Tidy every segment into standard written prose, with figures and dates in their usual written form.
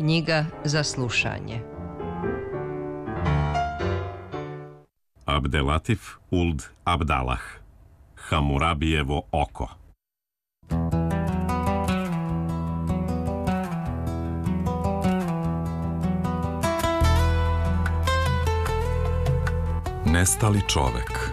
Knjiga za slušanje. Abdelatif Uld Abdalah, Hamurabijevo oko. Nestali čovek.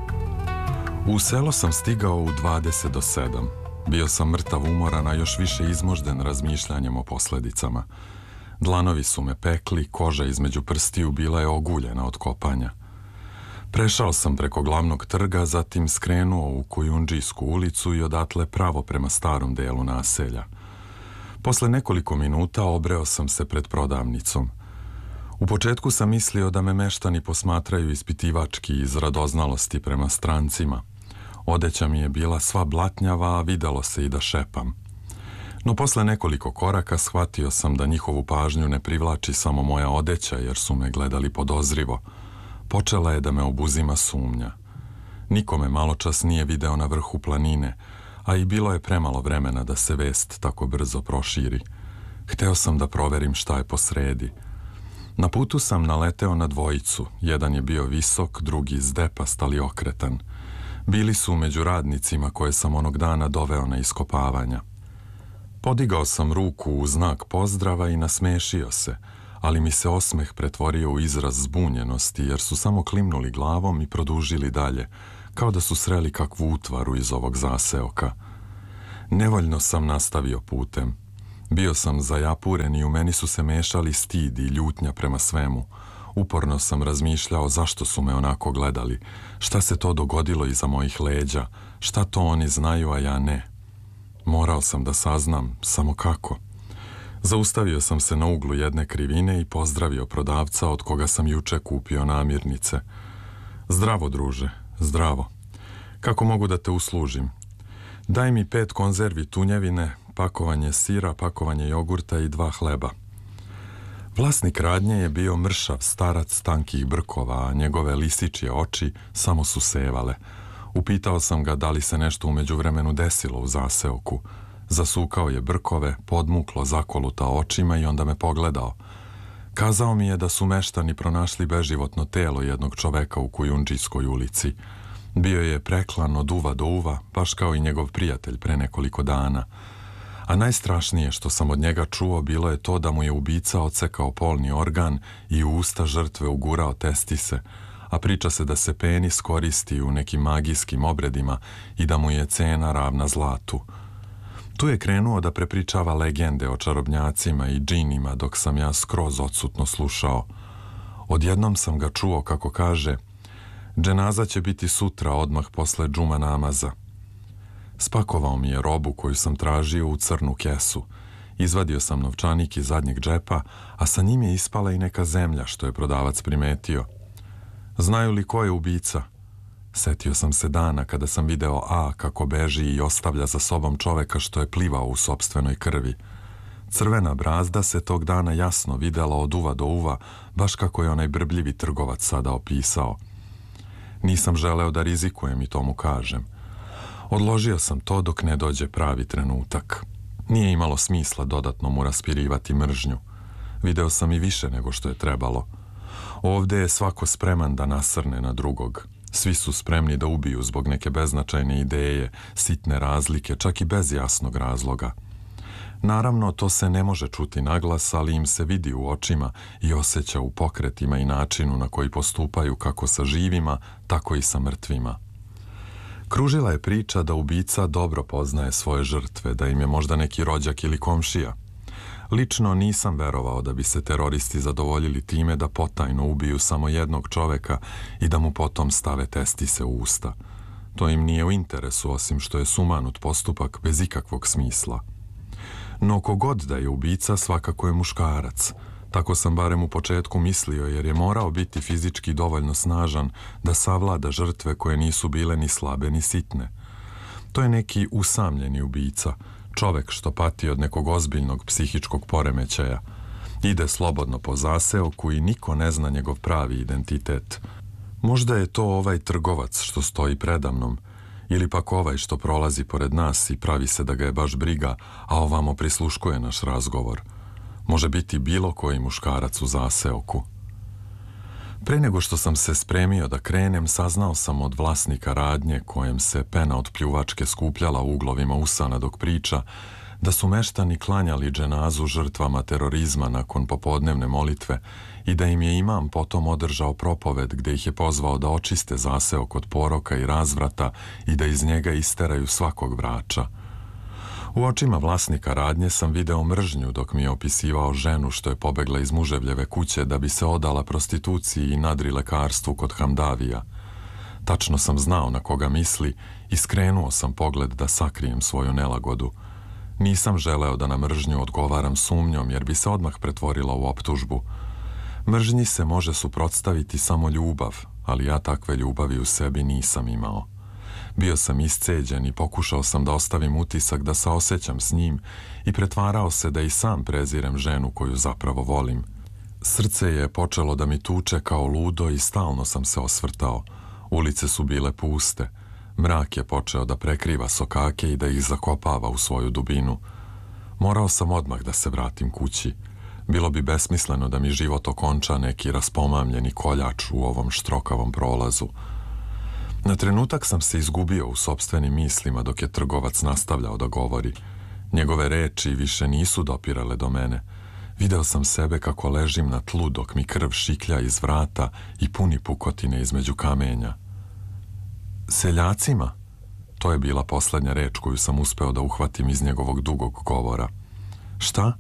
U selo sam stigao u 20 do 7. Bio sam mrtav umoran, a još više izmožden razmišljanjem o posledicama. Dlanovi su me pekli, koža između prstiju bila je oguljena od kopanja. Prešao sam preko glavnog trga, zatim skrenuo u Kujundžijsku ulicu i odatle pravo prema starom delu naselja. Posle nekoliko minuta obreo sam se pred prodavnicom. U početku sam mislio da me meštani posmatraju ispitivački iz radoznalosti prema strancima. Odeća mi je bila sva blatnjava, a videlo se i da šepam. No posle nekoliko koraka shvatio sam da njihovu pažnju ne privlači samo moja odeća, jer su me gledali podozrivo. Počela je da me obuzima sumnja. Niko me maločas nije video na vrhu planine, a i bilo je premalo vremena da se vest tako brzo proširi. Hteo sam da proverim šta je posredi. Na putu sam naleteo na dvojicu. Jedan je bio visok, drugi zdepast, ali okretan. Bili su među radnicima koje sam onog dana doveo na iskopavanja. Podigao sam ruku u znak pozdrava i nasmešio se, ali mi se osmeh pretvorio u izraz zbunjenosti, jer su samo klimnuli glavom i produžili dalje, kao da su sreli kakvu utvaru iz ovog zaseoka. Nevoljno sam nastavio putem. Bio sam zajapuren i u meni su se mešali stid i ljutnja prema svemu. Uporno sam razmišljao zašto su me onako gledali, šta se to dogodilo iza mojih leđa, šta to oni znaju, a ja ne. Morao sam da saznam, samo kako. Zaustavio sam se na uglu jedne krivine i pozdravio prodavca od koga sam juče kupio namirnice. Zdravo, druže, zdravo. Kako mogu da te uslužim? Daj mi 5 konzervi tunjevine, pakovanje sira, pakovanje jogurta i 2 hleba. Vlasnik radnje je bio mršav starac tankih brkova, a njegove lisičje oči samo su sevale. Upitao sam ga da li se nešto u međuvremenu desilo u zaseoku. Zasukao je brkove, podmuklo zakoluta očima i onda me pogledao. Kazao mi je da su meštani pronašli beživotno telo jednog čoveka u Kujundžijskoj ulici. Bio je preklan od uva do uva, baš kao i njegov prijatelj pre nekoliko dana. A najstrašnije što sam od njega čuo bilo je to da mu je ubica odsekao polni organ i u usta žrtve ugurao testise, a priča se da se penis koristi u nekim magijskim obredima i da mu je cena ravna zlatu. Tu je krenuo da prepričava legende o čarobnjacima i džinima dok sam ja skroz odsutno slušao. Odjednom sam ga čuo kako kaže: "Dženaza će biti sutra odmah posle džuma namaza." Spakovao mi je robu koju sam tražio u crnu kesu. Izvadio sam novčanik iz zadnjeg džepa, a sa njim je ispala i neka zemlja što je prodavac primetio. "Znaju li ko je ubica?" Setio sam se dana kada sam video A kako beži i ostavlja za sobom čoveka što je plivao u sopstvenoj krvi. Crvena brazda se tog dana jasno videla od uva do uva, baš kako je onaj brbljivi trgovac sada opisao. Nisam želeo da rizikujem i to mu kažem. Odložio sam to dok ne dođe pravi trenutak. Nije imalo smisla dodatno mu raspirivati mržnju. Video sam i više nego što je trebalo. Ovde je svako spreman da nasrne na drugog. Svi su spremni da ubiju zbog neke beznačajne ideje, sitne razlike, čak i bez jasnog razloga. Naravno, to se ne može čuti naglas, ali im se vidi u očima i osjeća u pokretima i načinu na koji postupaju kako sa živima, tako i sa mrtvima. Kružila je priča da ubica dobro poznaje svoje žrtve, da im je možda neki rođak ili komšija. Lično nisam verovao da bi se teroristi zadovoljili time da potajno ubiju samo jednog čoveka i da mu potom stave testise u usta. To im nije u interesu, osim što je sumanut postupak bez ikakvog smisla. No kogod da je ubica, svakako je muškarac. Tako sam barem u početku mislio, jer je morao biti fizički dovoljno snažan da savlada žrtve koje nisu bile ni slabe ni sitne. To je neki usamljeni ubica, čovek što pati od nekog ozbiljnog psihičkog poremećaja. Ide slobodno po zaseoku i niko ne zna njegov pravi identitet. Možda je to ovaj trgovac što stoji predamnom, ili pak ovaj što prolazi pored nas i pravi se da ga je baš briga, a ovamo prisluškuje naš razgovor. Može biti bilo koji muškarac u zaseoku. Pre nego što sam se spremio da krenem, saznao sam od vlasnika radnje, kojem se pena od pljuvačke skupljala u uglovima usana dok priča, da su meštani klanjali dženazu žrtvama terorizma nakon popodnevne molitve i da im je imam potom održao propoved gde ih je pozvao da očiste zaseok od poroka i razvrata i da iz njega isteraju svakog vrača. U očima vlasnika radnje sam video mržnju dok mi je opisivao ženu što je pobegla iz muževljeve kuće da bi se odala prostituciji i nadrilekarstvu kod Hamdavija. Tačno sam znao na koga misli i skrenuo sam pogled da sakrijem svoju nelagodu. Nisam želeo da na mržnju odgovaram sumnjom jer bi se odmah pretvorila u optužbu. Mržnji se može suprotstaviti samo ljubav, ali ja takve ljubavi u sebi nisam imao. Bio sam isceđen i pokušao sam da ostavim utisak da saosećam s njim i pretvarao se da i sam prezirem ženu koju zapravo volim. Srce je počelo da mi tuče kao ludo i stalno sam se osvrtao. Ulice su bile puste. Mrak je počeo da prekriva sokake i da ih zakopava u svoju dubinu. Morao sam odmah da se vratim kući. Bilo bi besmisleno da mi život okonča neki raspomamljeni koljač u ovom štrokavom prolazu. Na trenutak sam se izgubio u sopstvenim mislima dok je trgovac nastavljao da govori. Njegove reči više nisu dopirale do mene. Video sam sebe kako ležim na tlu dok mi krv šiklja iz vrata i puni pukotine između kamenja. Seljacima? To je bila poslednja reč koju sam uspeo da uhvatim iz njegovog dugog govora. Šta?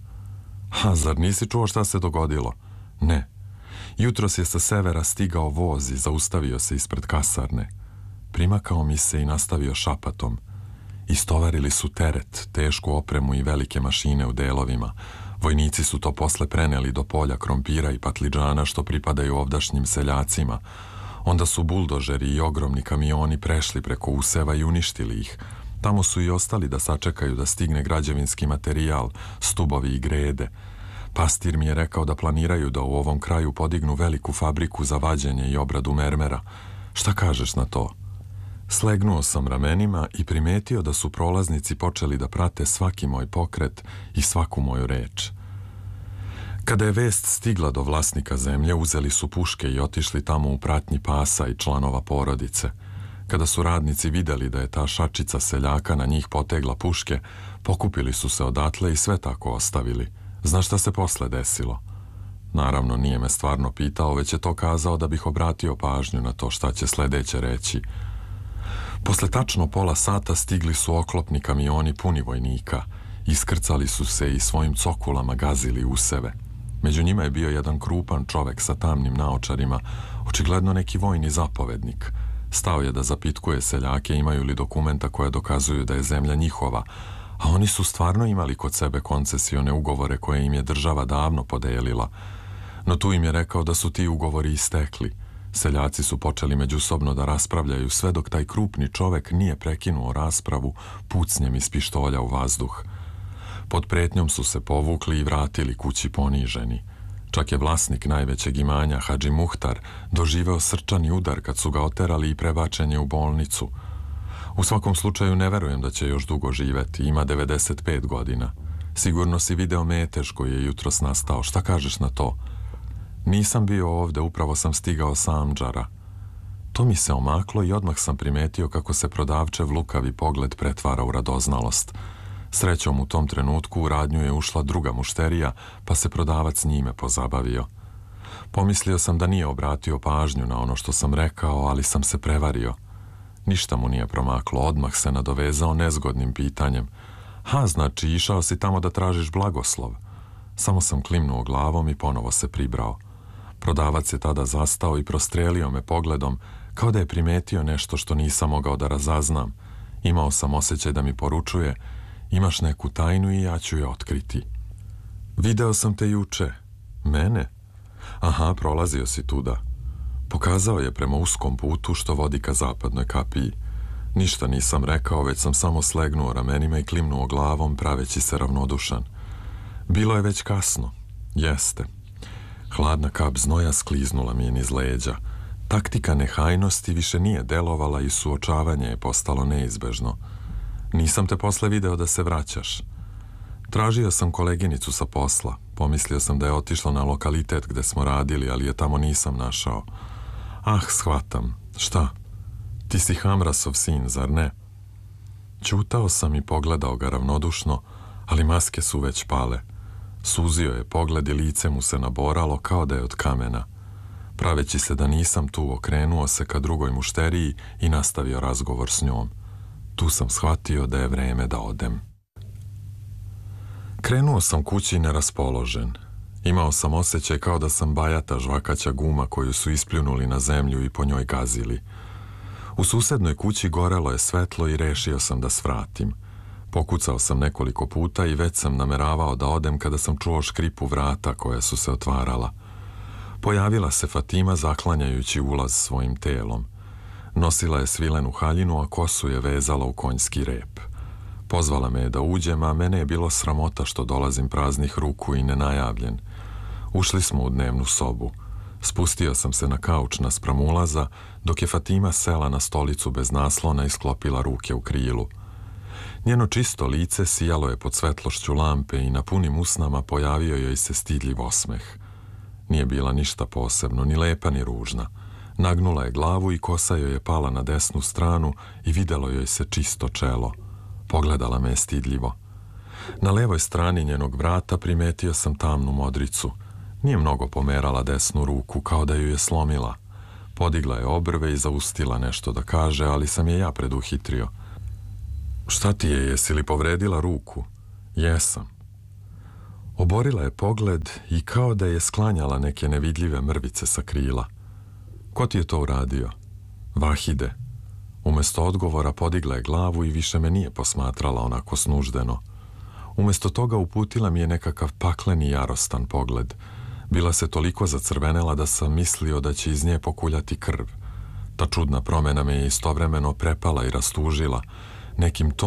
Zar nisi čuo šta se dogodilo? Ne. Jutros je sa severa stigao voz i zaustavio se ispred kasarne. Primakao mi se i nastavio šapatom. Istovarili su teret, tešku opremu i velike mašine u delovima. Vojnici su to posle preneli do polja krompira i patliđana što pripadaju ovdašnjim seljacima. Onda su buldožeri i ogromni kamioni prešli preko useva i uništili ih. Tamo su i ostali da sačekaju da stigne građevinski materijal, stubovi i grede. Pastir mi je rekao da planiraju da u ovom kraju podignu veliku fabriku za vađenje i obradu mermera. Šta kažeš na to? Slegnuo sam ramenima i primetio da su prolaznici počeli da prate svaki moj pokret i svaku moju reč. Kada je vest stigla do vlasnika zemlje, uzeli su puške i otišli tamo u pratnji pasa i članova porodice. Kada su radnici videli da je ta šačica seljaka na njih potegla puške, pokupili su se odatle i sve tako ostavili. Znaš šta se posle desilo? Naravno, nije me stvarno pitao, već je to kazao da bih obratio pažnju na to šta će sledeće reći. Posle tačno pola sata stigli su oklopni kamioni puni vojnika. Iskrcali su se i svojim cokulama gazili useve. Među njima je bio jedan krupan čovek sa tamnim naočarima, očigledno neki vojni zapovednik. Stao je da zapitkuje seljake imaju li dokumenta koja dokazuju da je zemlja njihova, a oni su stvarno imali kod sebe koncesione ugovore koje im je država davno podelila. No tu im je rekao da su ti ugovori istekli. Seljaci su počeli međusobno da raspravljaju sve dok taj krupni čovek nije prekinuo raspravu pucnjem iz pištolja u vazduh. Pod pretnjom su se povukli i vratili kući poniženi. Čak je vlasnik najvećeg imanja, Hadži Muhtar, doživeo srčani udar kad su ga oterali i prebačen je u bolnicu. U svakom slučaju ne verujem da će još dugo živeti, ima 95 godina. Sigurno si video metež koji je jutros nastao, šta kažeš na to? Nisam bio ovde, upravo sam stigao sa Amdžara. To mi se omaklo i odmah sam primetio kako se prodavčev lukavi pogled pretvara u radoznalost. Srećom u tom trenutku u radnju je ušla druga mušterija, pa se prodavac njime pozabavio. Pomislio sam da nije obratio pažnju na ono što sam rekao, ali sam se prevario. Ništa mu nije promaklo, odmah se nadovezao nezgodnim pitanjem. Znači, išao si tamo da tražiš blagoslov? Samo sam klimnuo glavom i ponovo se pribrao. Prodavac je tada zastao i prostrelio me pogledom, kao da je primetio nešto što nisam mogao da razaznam. Imao sam osjećaj da mi poručuje: imaš neku tajnu i ja ću je otkriti. Video sam te juče. Mene? Aha, prolazio si tuda. Pokazao je prema uskom putu što vodi ka zapadnoj kapiji. Ništa nisam rekao, već sam samo slegnuo ramenima i klimnuo glavom, praveći se ravnodušan. Bilo je već kasno. Jeste. Hladna kap znoja skliznula mi je niz leđa. Taktika nehajnosti više nije delovala i suočavanje je postalo neizbežno. Nisam te posle video da se vraćaš. Tražio sam koleginicu sa posla. Pomislio sam da je otišla na lokalitet gde smo radili, ali je tamo nisam našao. Ah, shvatam. Šta? Ti si Hamrasov sin, zar ne? Ćutao sam i pogledao ga ravnodušno, ali maske su već pale. Suzio je pogled i lice mu se naboralo kao da je od kamena. Praveći se da nisam tu, okrenuo se ka drugoj mušteriji i nastavio razgovor s njom. Tu sam shvatio da je vreme da odem. Krenuo sam kući neraspoložen. Imao sam osjećaj kao da sam bajata žvakaća guma koju su ispljunuli na zemlju i po njoj gazili. U susednoj kući gorelo je svetlo i rešio sam da svratim. Pokucao sam nekoliko puta i već sam nameravao da odem kada sam čuo škripu vrata koja su se otvarala. Pojavila se Fatima zaklanjajući ulaz svojim telom. Nosila je svilenu haljinu, a kosu je vezala u konjski rep. Pozvala me je da uđem, a mene je bilo sramota što dolazim praznih ruku i nenajavljen. Ušli smo u dnevnu sobu. Spustio sam se na kauč naspram ulaza, dok je Fatima sela na stolicu bez naslona i sklopila ruke u krilu. Njeno čisto lice sijalo je pod svetlošću lampe i na punim usnama pojavio joj se stidljiv osmeh. Nije bila ništa posebno, ni lepa ni ružna. Nagnula je glavu i kosa joj je pala na desnu stranu i videlo joj se čisto čelo. Pogledala me je stidljivo. Na levoj strani njenog vrata primetio sam tamnu modricu. Nije mnogo pomerala desnu ruku, kao da ju je slomila. Podigla je obrve i zaustila nešto da kaže, ali sam je ja preduhitrio. Šta ti je, jesi li povredila ruku? Jesam. Oborila je pogled i kao da je sklanjala neke nevidljive mrvice sa krila. Ko ti je to uradio? Vahide. Umesto odgovora podigla je glavu i više me nije posmatrala onako snuždeno. Umesto toga uputila mi je nekakav pakleni jarostan pogled. Bila se toliko zacrvenela da sam mislio da će iz nje pokuljati krv. Ta čudna promjena me je istovremeno prepala i rastužila. Nekim